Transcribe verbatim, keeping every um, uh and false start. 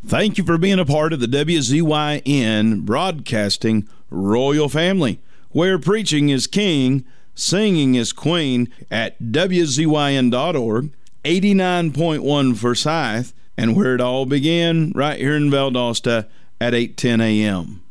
Thank you for being a part of the W Z Y N Broadcasting Royal Family, where preaching is king, singing is queen, at W Z Y N dot org, eighty-nine point one Forsyth, and where it all began right here in Valdosta at eight ten a.m.